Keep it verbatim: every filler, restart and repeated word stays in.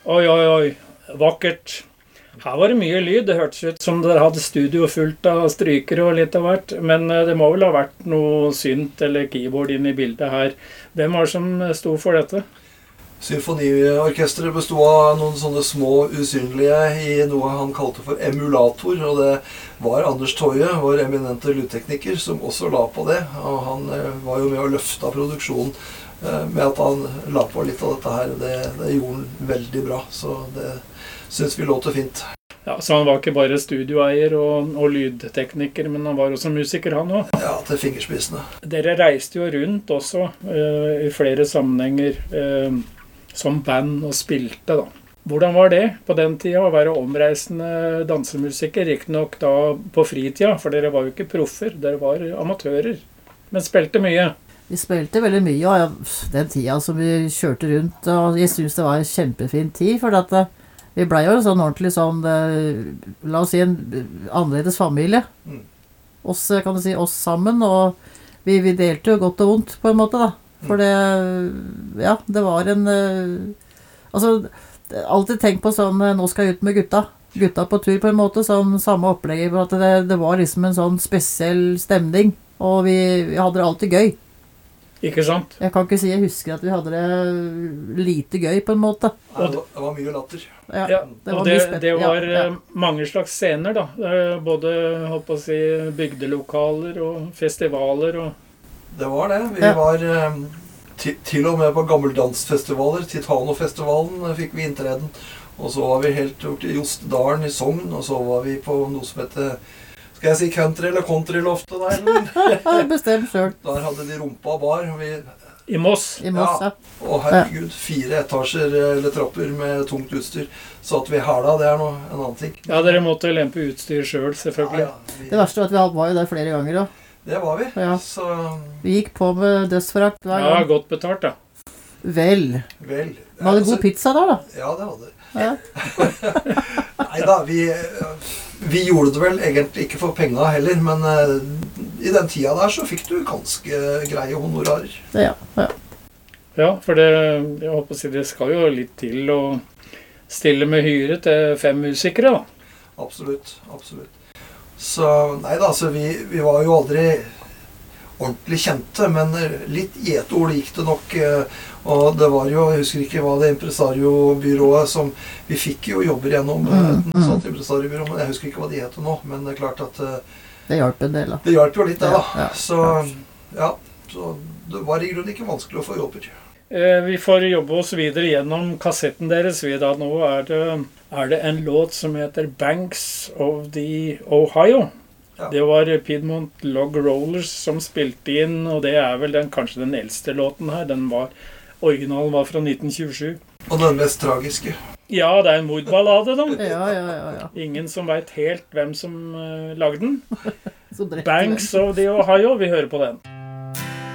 Oi, oi, oi. Vakkert. Her var det mye lyd. Det hørtes ut som dere hadde studio fullt av strykere og litt av hvert. Men det må vel ha vært noe synt eller keyboard inn i bildet her. Hvem var det som sto for dette? Symfoniorkestret bestod av noen sånne små usynlige i noe han kalte for emulator, og det var Anders Toje, vår eminente lydtekniker, som også la på det, og han var jo med å løfte produksjonen med at han la på litt av dette her. Det, det gjorde han veldig bra, så det synes vi låter fint. Ja, så han var ikke bare studioeier og, og lydtekniker, men han var også musiker, han også? Ja, til fingerspissene. Dere reiste jo rundt også uh, i flere sammenhenger, uh, som band og spilte da. Hvordan var det på den tida å være omreisende dansemusiker? Ikke nok da på fritida, for dere var jo ikke proffer, dere var amatører, men spilte mye. Vi spilte veldig mye, og den tida som vi kjørte rundt, og jeg synes det var en kjempefin tid, for at vi ble jo sånn ordentlig sånn, la oss si en annerledes familie. Oss, kan du si, oss sammen, og vi, vi delte jo godt og vondt på en måte da. For det, ja, det var en, altså, alltid tenk på sånn, nå skal jeg ut med gutta, gutta på tur på en måte, sånn samme opplegg, for at det, det var liksom en sånn spesiell stemning, og vi, vi hadde det alltid gøy. Ikke sant? Jeg kan ikke si, jeg husker at vi hadde det lite gøy på en måte. Ja, det var mye latter. Ja, ja, det og det, det var ja, ja. mange slags scener da, både, holdt på å si, bygdelokaler og festivaler og... Det var det. Vi ja. var til, til og med på gammeldansfestivaler. Titanofestivalen fikk vi inntreden. Og så var vi helt gjort i Jostedalen i Sogn, og så var vi på noe som heter, skal jeg si country eller countryloftet der? Bestemt selv. Der hadde de rumpa bar. Vi, I Moss. I Moss, ja. ja. Og herregud, fire etasjer eller trapper med tungt utstyr. Så at vi hæla, det er noe, en annen ting. Ja, dere måtte lempe utstyr selv, selvfølgelig. Ja, ja, vi... Det verste var at vi var jo der flere ganger da. Det var vi. Ja. Så... Vi gikk på med dødsforakt hver gang. Ja, godt betalt da. Vel. Vel. Vi hadde god pizza der da. Ja, det hadde. Ja. Neida, vi, vi gjorde det vel egentlig ikke for penga heller, men uh, i den tida der så fikk du ganske greie honorarer. Ja, ja. Ja, for det, jeg håper å si, det skal jo litt til å stille med hyre til fem musikere da. Absolutt, absolutt. Så, nei da, så vi, vi var jo aldri ordentlig kjente, men litt gjetord gikk det nok, og det var jo, jeg husker ikke hva det impresariobyrået som, vi fikk jo jobber gjennom mm, et sånt impresariobyrå, men jeg husker ikke hva de heter nå, men det er klart at det hjalp en del da. Det hjalp jo litt det da, ja, ja, så ja, så det var i grunnen ikke vanskelig å få jobber. Vi får jobbe oss videre gjennom kassetten deres. Da nå er det, er det en låt som heter Banks of the Ohio. Ja. Det var Piedmont Log Rollers som spilte inn, og det er vel den, kanskje den eldste låten her. Den var, originalen var fra nitten tjuesju. Og den mest tragiske. Ja, det er en mordballade da. Ja, ja, ja, ja. Ingen som vet helt hvem som uh, lagde den. Banks of the Ohio, vi hører på den.